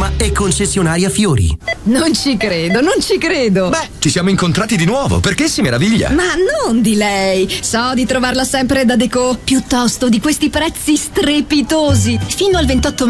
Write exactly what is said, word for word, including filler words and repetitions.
Roma e concessionaria Fiori. Non ci credo, non ci credo. Beh, ci siamo incontrati di nuovo, perché si meraviglia? Ma non di lei. So di trovarla sempre da Deco. Piuttosto di questi prezzi strepitosi. Fino al ventotto